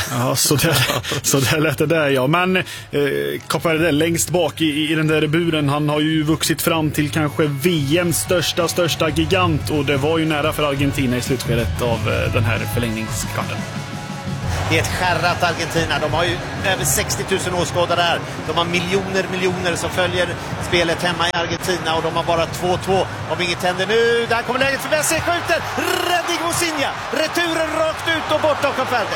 Ja, så där lät det där, ja. Men Kap Verde längst bak i den där buren, han har ju vuxit fram till kanske VMs största gigant, och det var ju nära för Argentina i slutskedet av den här förlängningskvarten. Det är ett skärrat Argentina. De har ju över 60 000 åskådare där. De har miljoner som följer spelet hemma i Argentina, och de har bara 2-2. Om inget händer nu, där kommer läget för Messi, skjuter, räddning Vozinha, returen rakt ut och bort av Kap Verde.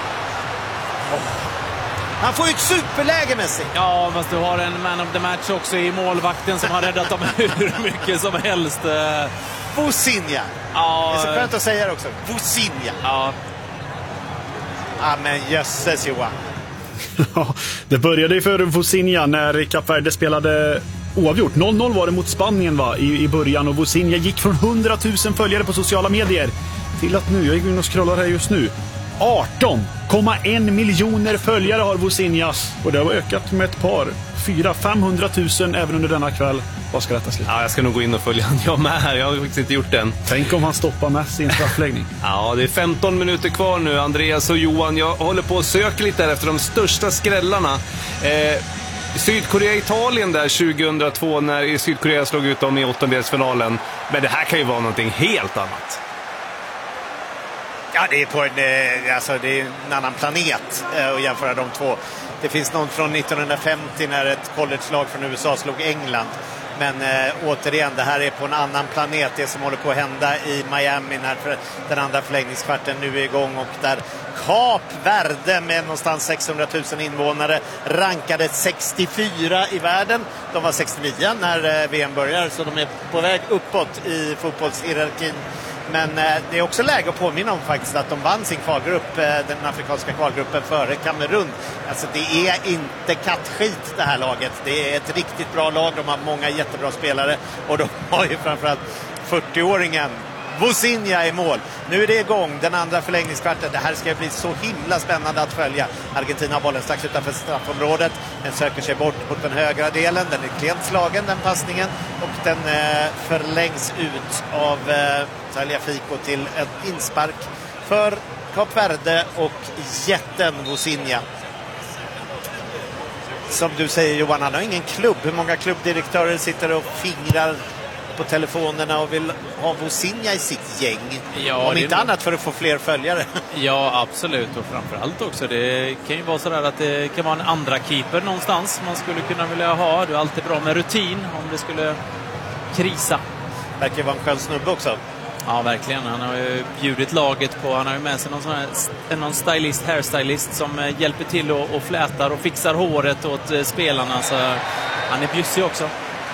Han får ju ett superläge, Messi. Ja, fast du har en man of the match också i målvakten som har räddat dem hur mycket som helst. Vozinha. Ja, det är så skönt att säga det också. Vozinha. Ja. Ja, men jösses, Johan. Ja, det började ju för Vozinha när Kap Verde spelade oavgjort. 0-0 var det mot Spanien i början, och Vozinha gick från 100 000 följare på sociala medier till att nu, jag gick in och scrollar här just nu, 18,1 miljoner följare har Vozinha, och det har ökat med ett par 400-500 000 även under denna kväll. Vad ska detta sluta? Ja, jag ska nog gå in och följa jag med här. Jag har faktiskt inte gjort den. Tänk om han stoppar Messi i en straffläggning. Ja, det är 15 minuter kvar nu, Andreas och Johan. Jag håller på att söka lite efter de största skrällarna. Sydkorea-Italien där 2002 när Sydkorea slog ut dem i åttondelsfinalen. Men det här kan ju vara någonting helt annat. Ja, det är en annan planet att jämföra de två. Det finns någon från 1950 när ett college-lag från USA slog England. Men återigen, det här är på en annan planet. Det som håller på att hända i Miami när den andra förlängningskvarten nu är igång, och där Kap Verde med någonstans 600 000 invånare rankade 64 i världen. De var 69 när VM börjar, så de är på väg uppåt i fotbollshierarkin. Men det är också läge att påminna om faktiskt att de vann sin kvalgrupp, den afrikanska kvalgruppen, före Kamerun. Alltså det är inte kattskit det här laget. Det är ett riktigt bra lag. De har många jättebra spelare, och de har ju framförallt 40-åringen Vozinha i mål. Nu är det igång, den andra förlängningskvarten. Det här ska bli så himla spännande att följa. Argentina har bollen strax utanför straffområdet. Den söker sig bort mot den högra delen. Den är klent slagen, den passningen. Och den förlängs ut av Tagliafico till en inspark för Kap Verde och jätten Vozinha. Som du säger, Johan, han har ingen klubb. Hur många klubbdirektörer sitter och fingrar på telefonerna och vill ha Vozinha i sitt gäng? Ja, om inte annat för att få fler följare. Ja, absolut. Och framförallt också, det kan ju vara sådär att det kan vara en andra keeper någonstans man skulle kunna vilja ha. Det är alltid bra med rutin om det skulle krisa. Verkar vara en skön snubbe också. Ja, verkligen. Han har ju bjudit laget på, han har ju med sig någon hairstylist som hjälper till och flätar och fixar håret åt spelarna, så han är bjussig också.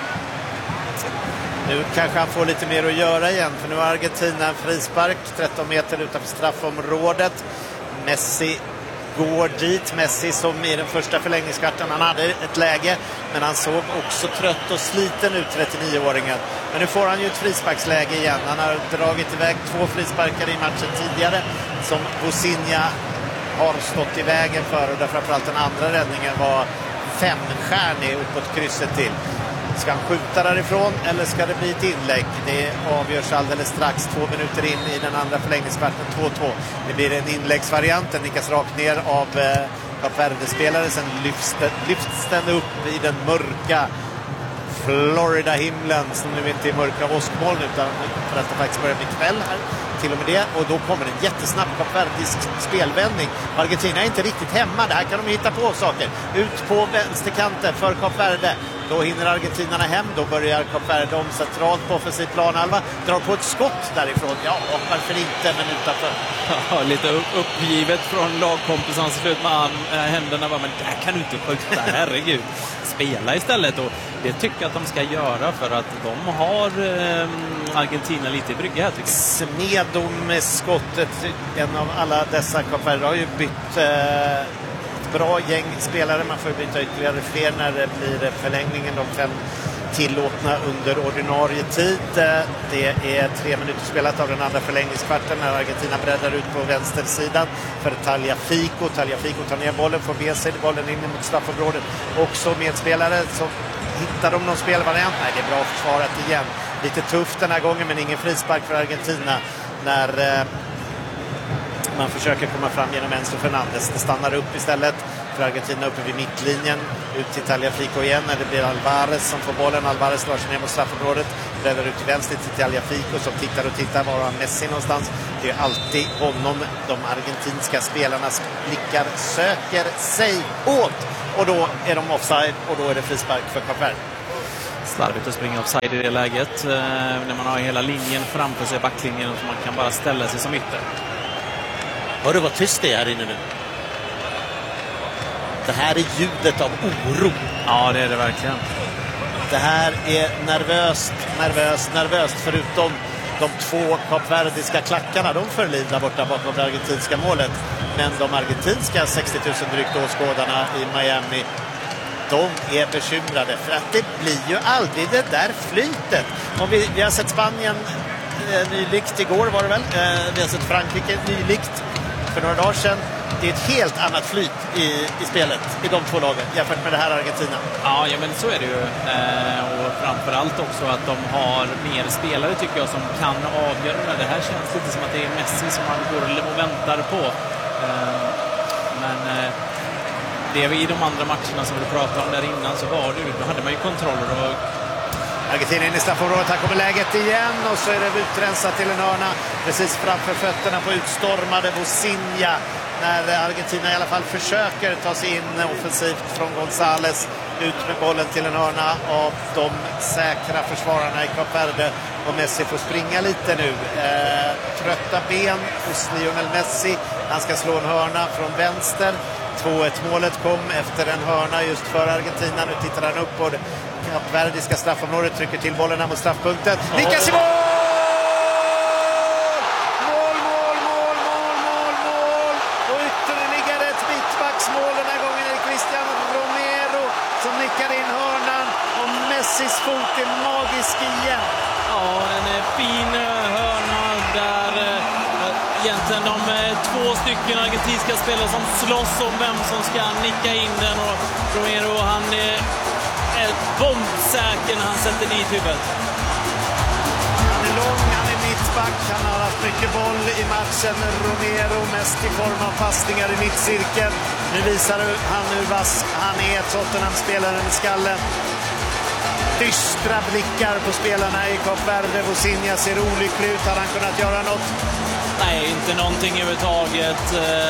Nu kanske han får lite mer att göra igen, för nu har Argentina en frispark 13 meter utanför straffområdet. Messi går dit. Messi som i den första förlängningskvarten, han hade ett läge, men han såg också trött och sliten ut, 39-åringen. Men nu får han ju ett frisparksläge igen. Han har dragit iväg 2 frisparkar i matchen tidigare som Vozinha har stått i vägen för, och där framförallt den andra räddningen var 5-stjärnig uppåt krysset till. Ska han skjuta därifrån eller ska det bli ett inlägg? Det avgörs alldeles strax, 2 minuter in i den andra förlängningskvarten, 2-2. Det blir en inläggsvariant, den nickas rakt ner av Kap Verde-spelare. Sen lyfts den upp i den mörka Florida-himlen, som nu inte är mörka åskmoln, utan för att det faktiskt börjar bli kväll här. Till och med det, och då kommer en jättesnabb kapverdisk spelvändning. Argentina är inte riktigt hemma, det här kan de hitta på saker. Ut på vänsterkanten för Kap Verde. Då hinner argentinarna hem, då börjar Kap Verde om centralt på offensiv planhalva. Drar på ett skott därifrån, ja varför inte, men utanför. Ja, lite uppgivet från lagkompisarna slut med händerna. Men där kan du inte skjuta, herregud. Spela istället, och det tycker jag att de ska göra, för att de har Argentina lite i brygga här, tycker jag. Smedo med skottet, en av alla dessa. Kap Verde har ju bytt ett bra gäng spelare. Man får byta ytterligare fler när det blir förlängningen, de 5 tillåtna under ordinarie tid. Det är 3 minuter spelat av den andra förlängningskvarten när Argentina breddar ut på vänstersidan för Tagliafico. Tagliafico tar ner bollen, får med sig bollen in mot straffområdet. Också medspelare, så hittar de någon spelvariant. Nej, det är bra försvarat igen. Lite tufft den här gången, men ingen frispark för Argentina när Man försöker komma fram genom Enzo Fernandes. Det stannar upp istället för Argentina uppe vid mittlinjen. Ut till Tagliafico igen. Det blir Alvarez som får bollen. Alvarez slår sig ner mot straffområdet. Bredar ut till vänster till Tagliafico som tittar. Var har Messi någonstans? Det är alltid honom de argentinska spelarnas blickar söker sig åt. Och då är de offside och då är det frispark för Kap Verde. Slarvigt att springa offside i det läget när man har hela linjen framför sig, backlinjen, så man kan bara ställa sig som ytter. Hör du vad tyst det är här inne nu? Det här är ljudet av oro. Ja, det är det verkligen. Det här är nervöst förutom de två kapverdiska klackarna. De förlidar borta bakom det argentinska målet. Men de argentinska 60 000 drygt åskådarna i Miami, de är bekymrade för att det blir ju aldrig det där flytet. Om vi har sett Spanien nylikt igår var det väl. Vi har sett Frankrike nylikt för några dagar sedan. Det är ett helt annat flyt i spelet i de två lagen jämfört med det här Argentina. Ja, men så är det ju. Och framförallt också att de har mer spelare tycker jag som kan avgöra. Det här känns lite som att det är Messi som man går och väntar på. Men det är i de andra matcherna som vi pratade om där innan så var det, då hade man ju kontroller och Argentina in i straffområdet, här kommer läget igen och så är det utrensat till en hörna precis framför fötterna på utstormade Vozinha när Argentina i alla fall försöker ta sig in offensivt från González. Ut med bollen till en hörna av de säkra försvararna i Kap Verde och Messi får springa lite nu. Trötta ben hos Lionel Messi. Han ska slå en hörna från vänster. 2-1 målet kom efter en hörna just för Argentina. Nu tittar han upp på det kapverdiska straffområdet, trycker till bollen här mot straffpunkten. Lyckas i mål! Mål! Och ytterligare ett mittbacksmål. Den här gången är det Cristiano Romero som nickar in hörnan och Messis fot är magisk igen. Ja, en fin hörna där egentligen de två stycken argentinska spelare som slåss om vem som ska nicka in den och Romero han är bombsäker när han sätter dit huvudet. Han är lång, han är mittback, han har haft mycket boll i matchen. Romero mest i form av passningar i mittcirkeln. Nu visar han hur vass han är, Tottenham-spelaren i skallen. Dystra blickar på spelarna i Kap Verde. Vozinha ser olycklig ut. Har han kunnat göra något? Nej, inte någonting överhuvudtaget.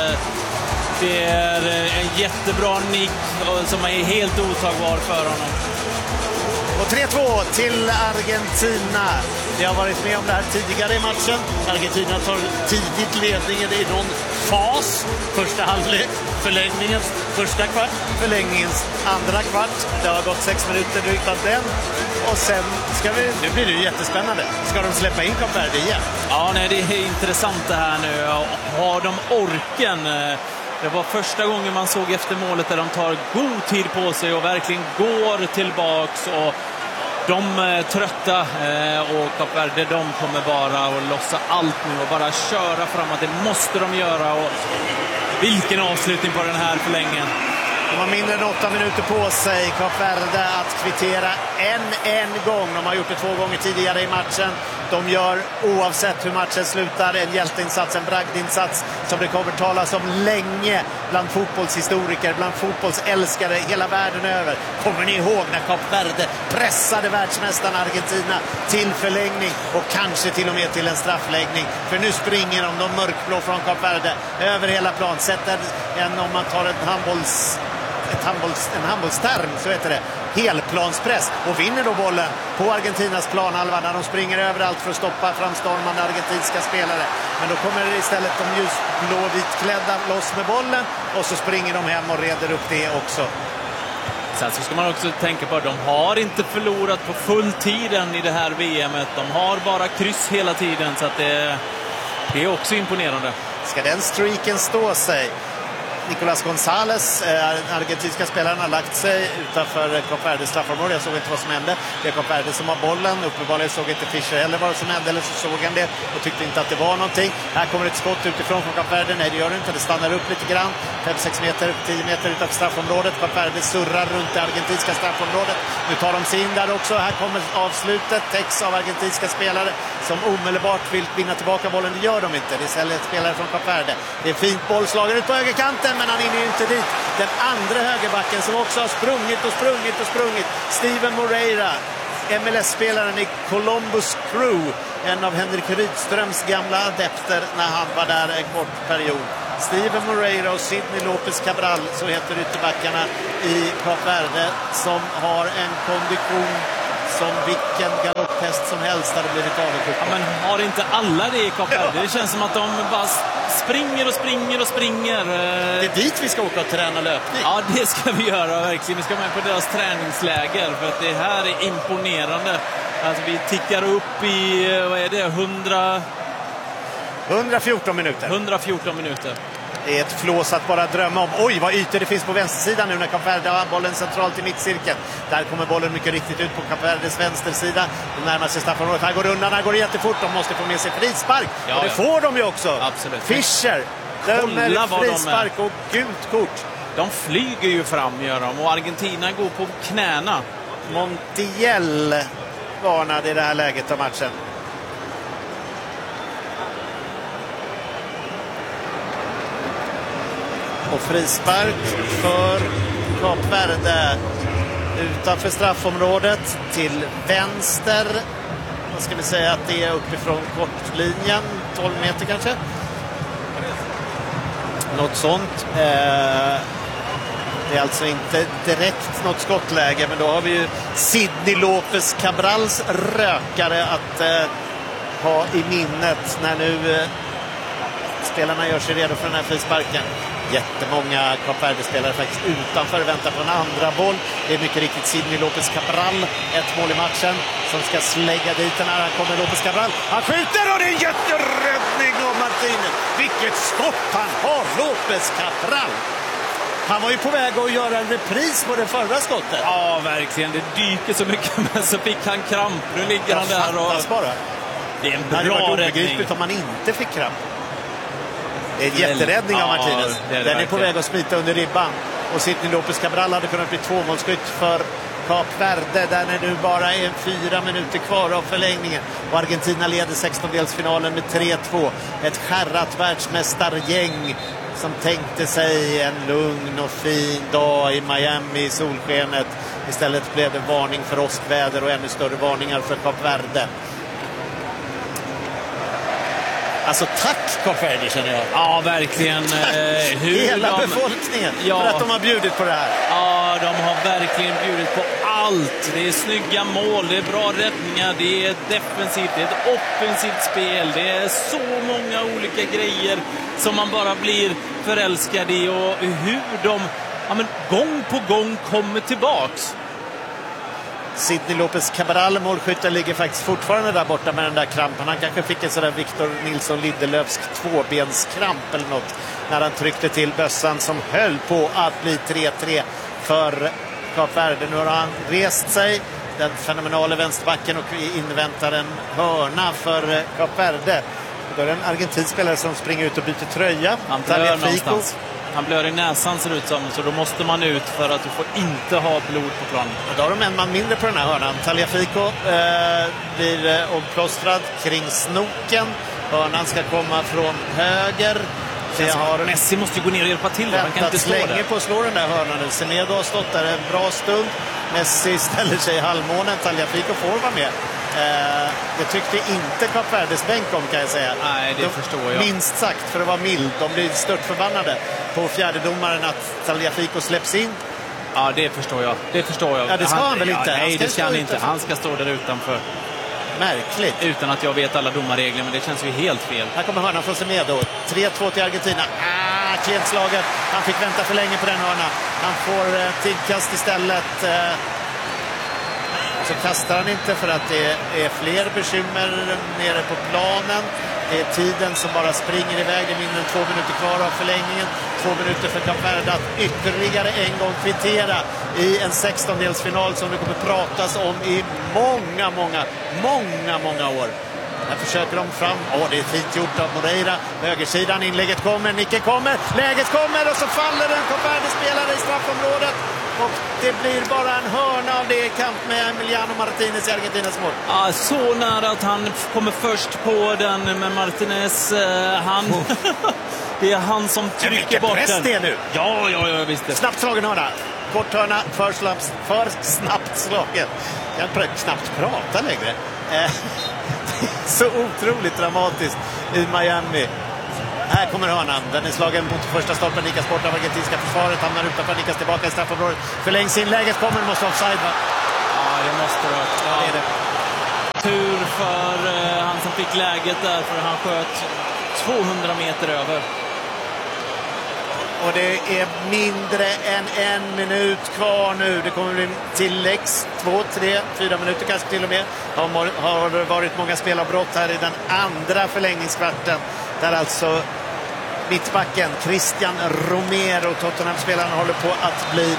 Det är en jättebra nick som är helt otagbar för honom. Och 3-2 till Argentina. Det har varit med om det här tidigare i matchen. Argentina tar tidigt ledningen i någon fas. Första halvlek, förlängningens första kvart, förlängningens andra kvart. Det har gått 6 minuter drygt av den. Och sen nu blir det ju jättespännande. Ska de släppa in Kap Verde igen? Ja, nej, det är intressant det här nu. Har de orken? Det var första gången man såg efter målet där de tar god tid på sig och verkligen går tillbaks och de är trötta och Kap Verde, de kommer bara att lossa allt nu och bara köra framåt. Det måste de göra och vilken avslutning på den här förlängningen. De har mindre än 8 minuter på sig, Kap Verde, att kvittera en gång. De har gjort det 2 gånger tidigare i matchen. De gör, oavsett hur matchen slutar, en hjälteinsats, en bragdinsats som det kommer talas om länge bland fotbollshistoriker, bland fotbollsälskare hela världen över. Kommer ni ihåg när Kap Verde pressade världsmästaren Argentina till förlängning och kanske till och med till en straffläggning? För nu springer de mörkblå från Kap Verde över hela plan. Sätter om man tar en handbollsterm så heter det helplanspress och vinner då bollen på Argentinas planhalva när de springer överallt för att stoppa framstormande argentinska spelare. Men då kommer istället de ljusblå-vitklädda loss med bollen och så springer de hem och reder upp det också. Sen så ska man också tänka på att de har inte förlorat på full tiden i det här VMet. De har bara kryss hela tiden så att det är också imponerande. Ska den streaken stå sig? Nicolas González, argentinska spelaren, har lagt sig utanför Kap Verdes straffområde. Jag såg inte vad som hände. Det är Kap Verde som har bollen. Uppenbarligen såg inte Fischer heller vad som hände, eller så såg han det och tyckte inte att det var någonting. Här kommer ett skott utifrån från Kap Verde. Nej, det gör det inte. Det stannar upp lite grann. 5-6 meter, 10 meter utanför straffområdet. Kap Verde surrar runt det argentinska straffområdet. Nu tar de sig in där också. Här kommer avslutet. Täcks av argentinska spelare som omedelbart vill vinna tillbaka bollen. Det gör de inte. Det är istället spelare från Kap Verde. Det är fint bollslagen ut på högerkanten, men han hinner ju inte dit. Den andra högerbacken som också har sprungit. Steven Moreira, MLS-spelaren i Columbus Crew. En av Henrik Rydströms gamla adepter när han var där en kort period. Steven Moreira och Sidney Lopez Cabral, så heter ytterbackarna i Kap Verde, som har en kondition som vilken galopphäst som helst hade blivit avundsjuk. Ja, men har inte alla det i Kap Verde? Det känns som att de bara springer. Det är dit vi ska åka och träna löpning. Ja, det ska vi göra verkligen. Vi ska med på deras träningsläger, för att det här är imponerande. Alltså vi tickar upp i, vad är det, 114 minuter. 114 minuter. Det är ett flås att bara drömma om. Oj, vad ytor det finns på vänstersidan nu när Kap Verde har bollen centralt i mittcirkeln. Där kommer bollen mycket riktigt ut på Kap Verdes vänstersida. De närmar sig straffområdet. Här går undan, här går det jättefort. De måste få med sig frispark. Ja, och det får de ju också. Absolut. Fischer dömer frispark och gult kort. De flyger ju fram, gör de. Och Argentina går på knäna. Montiel varnade i det här läget av matchen. Och frispark för Kap Verde utanför straffområdet till vänster. Vad ska vi säga att det är uppifrån kortlinjen, 12 meter kanske. Något sånt. Det är alltså inte direkt något skottläge, men då har vi ju Sidney Lopez Cabrals rökare att ha i minnet när nu spelarna gör sig redo för den här frisparken. Jättemånga Kap Verde-spelare faktiskt utanför, väntar på en andra boll. Det är mycket riktigt Sidney Lopez Cabral, ett mål i matchen, som ska slägga dit den här. Här kommer Lopez Cabral, han skjuter och det är en jätteräddning av Martinez. Vilket skott han har, Lopez Cabral! Han var ju på väg att göra en repris på det förra skottet. Ja, verkligen. Det dyker så mycket, men så fick han kramp. Nu ligger han där och... bara. Det är en bra räddning. Det hade varit obegripligt om man inte fick kramp. Det är en jätteräddning av Martinez. Den är på väg att smita under ribban. Och Sidney Lopez Cabral hade kunnat bli tvåmålsskytt för Kap Verde, där det nu bara är 4 minuter kvar av förlängningen. Och Argentina leder 16-delsfinalen med 3-2. Ett skärrat världsmästargäng som tänkte sig en lugn och fin dag i Miami i solskenet. Istället blev det varning för åskväder och ännu större varningar för Kap Verde. Alltså tack Kap Verde, känner jag. Ja, verkligen. Hela befolkningen för att de har bjudit på det här. Ja, de har verkligen bjudit på allt. Det är snygga mål, det är bra räddningar, det är defensivt, det är ett offensivt spel. Det är så många olika grejer som man bara blir förälskad i, och hur de gång på gång kommer tillbaks. Sidney Lopez Cabral, målskytten, ligger faktiskt fortfarande där borta med den där krampen. Han kanske fick en sådär Victor Nilsson Lindelöfsk tvåbenskramp eller något när han tryckte till bössan som höll på att bli 3-3 för Kap Verde. Nu har han rest sig, den fenomenala vänsterbacken, och inväntar en hörna för Kap Verde. Då är det en argentinsk spelare som springer ut och byter tröja. Han blör någonstans. Han blör i näsan, ser ut som, så då måste man ut för att du får inte ha blod på planen. Och då har de en man mindre på den här hörnan. Tagliafico blir omplåstrad kring snoken. Hörnan ska komma från höger. Messi måste ju gå ner och hjälpa till. Han kan inte stå länge på att slå den där hörnan nu. Semedo har stått där en bra stund. Messi ställer sig i halvmånen. Tagliafico får vara med. Det tyckte inte Kap Verdes bänk om, kan jag säga. Nej, det förstår jag. Minst sagt, för att vara mild. De blir stört förbannade på fjärdedomaren att Tagliafico släpps in. Ja, det förstår jag. Ja, det ska han väl inte? Nej, det ska han inte. Han ska stå där utanför. Märkligt. Utan att jag vet alla domarregler, men det känns ju helt fel. Här kommer hörnan från Semedo. 3-2 till Argentina. Klent slaget. Han fick vänta för länge på den hörnan. Han får tidkast istället. Så kastar han inte för att det är fler bekymmer nere på planen. Det är tiden som bara springer iväg. Det är mindre än 2 minuter kvar av förlängningen. 2 minuter för Kap Verde att ytterligare en gång kvittera i en 16-delsfinal som det kommer pratas om i många år. Här försöker de fram. Det är fint gjort av Moreira. Högersidan, inlägget kommer, nicken kommer, läget kommer och så faller en Kap Verde-spelare i straffområdet. Och det blir bara en hörna av det i kamp med Emiliano Martinez i Argentinas mål. Ja, så nära att han kommer först på den med Martinez. Det är han som trycker bort den. Press det nu. Ja, visst det. Snabbt slagen hörna. Kort hörna, för snabbt slagen. Jag kan knappt prata längre. Så otroligt dramatiskt i Miami. Här kommer hörnan. Den är slagen mot första stolpen. Nickas bort av argentinska försvaret. Hamnar utanför. Nickas tillbaka i straffområdet. Förlängs inlägget kommer. Måste offside, va? Ja, det måste det. Ja, det är det. Tur för han som fick läget där. För han sköt 200 meter över. Och det är mindre än 1 minut kvar nu. Det kommer bli tilläggs 2, 3, 4 minuter kanske till och med. Har varit många spelavbrott här i den andra förlängningskvarten. Där alltså mittbacken Christian Romero, Tottenham-spelaren, håller på att bli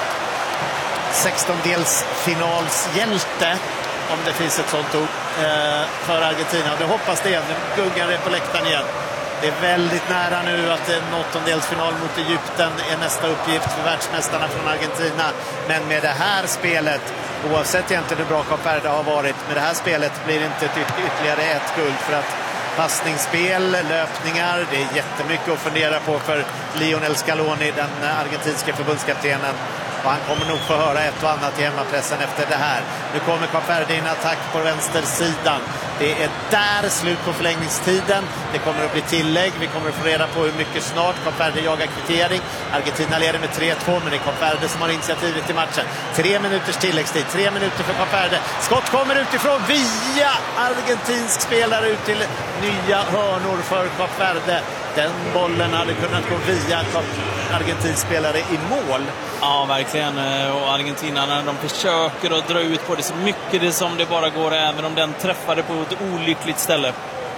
16-delsfinalshjälte, om det finns ett sånt ord, för Argentina. Och det hoppas det. Nu guggar det på läktaren igen. Det är väldigt nära nu att en 8-delsfinal mot Egypten är nästa uppgift för världsmästarna från Argentina. Men med det här spelet, oavsett egentligen hur bra Kap Verde har varit, med det här spelet blir det inte ytterligare ett guld, för att passningsspel, löpningar, det är jättemycket att fundera på för Lionel Scaloni, den argentinska förbundskaptenen. Och han kommer nog få höra ett och annat i hemmapressen efter det här. Nu kommer Kap Verde in attack på vänstersidan. Det är där slut på förlängningstiden. Det kommer att bli tillägg. Vi kommer att få reda på hur mycket snart. Kap Verde jagar kvittering. Argentina leder med 3-2, men det är Kap Verde som har initiativet i matchen. 3 minuters tilläggstid. 3 minuter för Kap Verde. Skott kommer utifrån via argentinsk spelare ut till nya hörnor för Kap Verde. Den bollen hade kunnat gå via argentinsk spelare i mål. Ja, verkligen. Och argentinarna, de försöker att dra ut på det så mycket det som det bara går, även om den träffade på ett olyckligt ställe.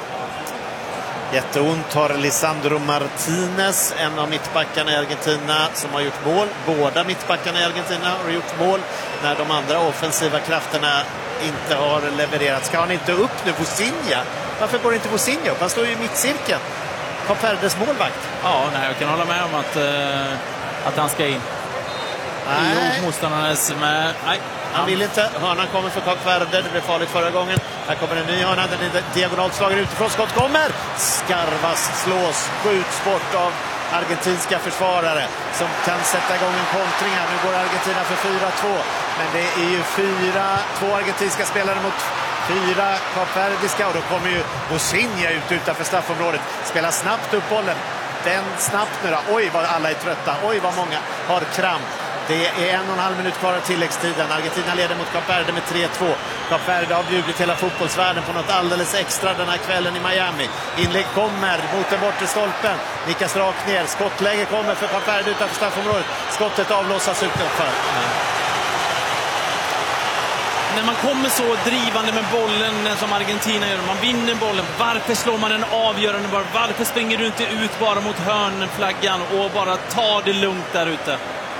Jätteont har Lisandro Martinez, en av mittbackarna i Argentina, som har gjort mål. Båda mittbackarna i Argentina har gjort mål när de andra offensiva krafterna inte har levererat. Ska han inte upp nu, Vozinha? Varför går inte Vozinha upp? Han står ju i mittcirkeln. Kap Verdes målvakt. Ja, nej, jag kan hålla med om att han ska in. Nej. Motståndarnas, men nej. Han vill inte. Hörnan kommer för Kap Verde. Det blev farligt förra gången. Här kommer en ny hörna. Den är diagonalt slagen utifrån. Skott kommer. Skarvas slås. Skjuts bort av argentinska försvarare som kan sätta igång en kontring här. Nu går Argentina för 4-2. Men det är ju 2 argentinska spelare mot 4 Kap Verdiska. Och då kommer ju Vozinha ut utanför straffområdet. Spelar snabbt upp bollen. Den snabbt nu då. Oj vad alla är trötta. Oj vad många har kramp. Det är 1,5 minut kvar av tilläggstiden. Argentina leder mot Kap Verde med 3-2. Kap Verde har bjudit hela fotbollsvärlden på något alldeles extra den här kvällen i Miami. Inlägg kommer mot den bortre stolpen. Nickas rakt ner. Skottläge kommer för Kap Verde utanför straffområdet. Skottet avlåsas utanför. När man kommer så drivande med bollen som Argentina gör, man vinner bollen, varför slår man en avgörande boll? Varför springer du inte ut bara mot hörnflaggan och bara tar det lugnt där ute?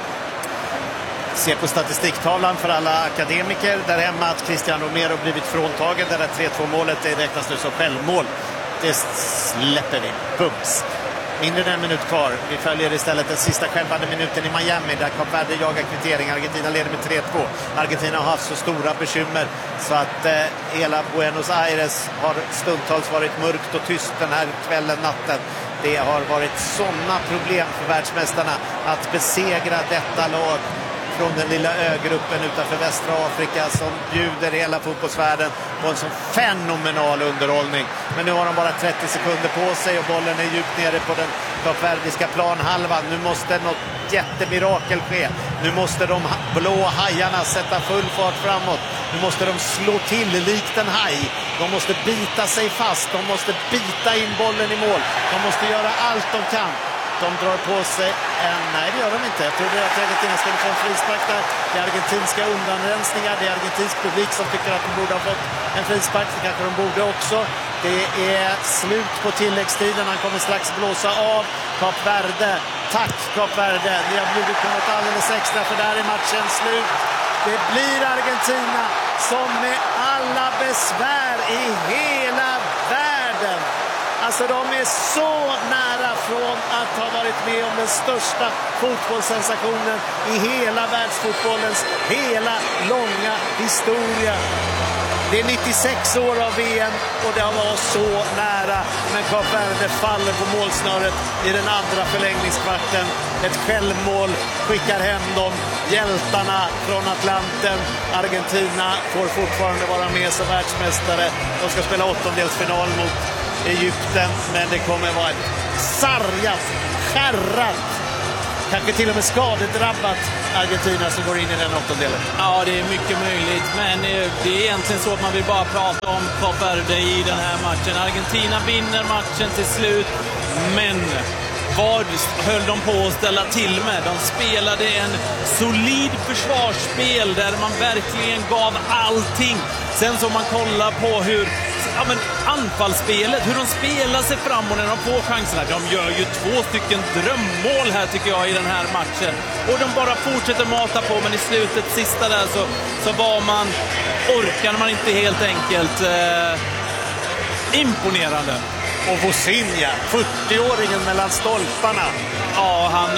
Se på statistiktavlan för alla akademiker där hemma att Christian Romero blivit fråntagen. Det där 3-2-målet räknas nu som självmål. Det släpper vi. Bums. Mindre än 1 minut kvar. Vi följer istället den sista skälvande minuten i Miami där Kap Verde jagar kvittering. Argentina leder med 3-2. Argentina har haft så stora bekymmer så att hela Buenos Aires har stundtals varit mörkt och tyst den här kvällen, natten. Det har varit sådana problem för världsmästarna att besegra detta lag från den lilla ögruppen utanför västra Afrika som bjuder hela fotbollsvärlden på en sån fenomenal underhållning. Men nu har de bara 30 sekunder på sig och bollen är djupt nere på den kapverdiska planhalvan. Nu måste något jättemirakel ske. Nu måste de blå hajarna sätta full fart framåt. Nu måste de slå till likt en haj. De måste bita sig fast. De måste bita in bollen i mål. De måste göra allt de kan. De drar på sig nej, det gör de inte. Jag trodde att Argentina skulle få en frispark där. Det är argentinska undanrensningar. Det är argentinsk publik som tycker att de borde ha fått en frispark. Det kanske de borde också. Det är slut på tilläggstiden. Han kommer strax blåsa av Kap Verde. Tack Kap Verde. Ni har bjudit på något alldeles extra, för där är matchen slut. Det blir Argentina som med alla besvär i hela världen. Alltså de är så nära från att ha varit med om den största fotbollssensationen i hela världsfotbollens hela långa historia. Det är 96 år av VM och det har varit så nära. Men Kap Verde faller på målsnöret i den andra förlängningskvarten. Ett självmål skickar hem dem. Hjältarna från Atlanten. Argentina får fortfarande vara med som världsmästare. De ska spela åttondelsfinal mot Egypten, men det kommer vara ett sargat, skärrat, kanske till och med skadedrabbat Argentina som går in i den åttondelen. Ja, det är mycket möjligt, men det är egentligen så att man vill bara prata om Kap Verde i den här matchen. Argentina vinner matchen till slut, men vad höll de på att ställa till med? De spelade en solid försvarsspel där man verkligen gav allting. Sen så man kollar på hur anfallsspelet, hur de spelar sig framåt när de får chanserna. De gör ju 2 stycken drömmål här tycker jag i den här matchen. Och de bara fortsätter mata på, men i slutet, sista där, så orkade man inte helt enkelt. Imponerande. Och Vozinha, 40-åringen mellan stolparna. Ja, han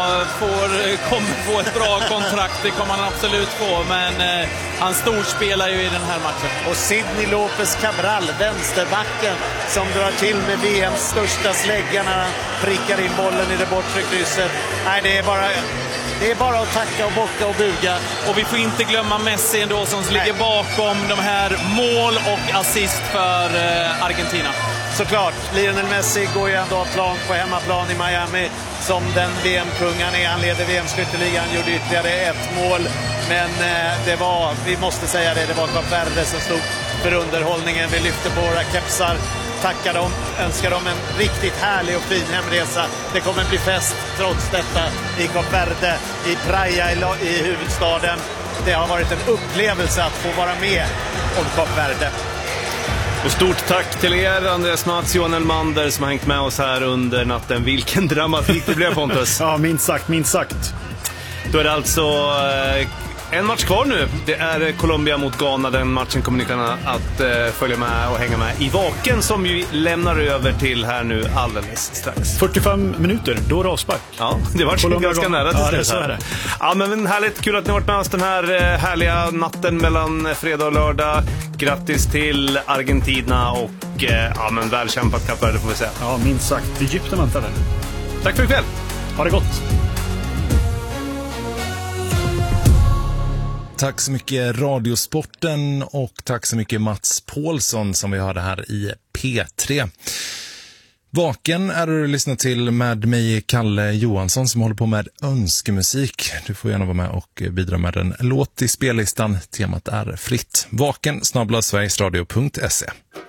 kommer få ett bra kontrakt, det kommer han absolut få, men han storspelar ju i den här matchen. Och Sidney Lopez Cabral, vänsterbacken, som drar till med VMs största slägga när han prickar in bollen i det bortre krysset. Nej, det är bara att tacka och bocka och buga. Och vi får inte glömma Messi ändå som ligger bakom de här mål och assist för Argentina. Såklart, Lionel Messi går ju ändå av plan på hemmaplan i Miami som den VM-kung han är. Han leder VM-skytteligan, han gjorde ytterligare ett mål. Men vi måste säga det var Kap Verde som stod för underhållningen. Vi lyfter på våra kepsar, tackar dem, önskar dem en riktigt härlig och fin hemresa. Det kommer bli fest trots detta i Kap Verde, i Praia i huvudstaden. Det har varit en upplevelse att få vara med om Kap Verde. Och stort tack till er, Andreas Mats, Johan Elmander, som har hängt med oss här under natten. Vilken dramatik det blev, Pontus. Ja, minst sagt. Då är det alltså en match kvar nu. Det är Colombia mot Ghana. Den matchen kommer ni kunna att följa med och hänga med i Vaken, som vi lämnar över till här nu alldeles strax. 45 minuter, då är det avspark. Ja, det var ganska nära till det. Så är det. Ja, men härligt, kul att ni har varit med oss den här härliga natten mellan fredag och lördag. Grattis till Argentina och välkämpat Kap Verde får vi säga. Ja, minst sagt. Egypten väntar där. Tack för ikväll. Ha det gott. Tack så mycket Radiosporten och tack så mycket Mats Paulsson som vi hörde här i P3. Vaken är du lyssnat till med mig, Kalle Johansson, som håller på med önskemusik. Du får gärna vara med och bidra med en låt i spellistan. Temat är fritt. Vaken @sverigesradio.se.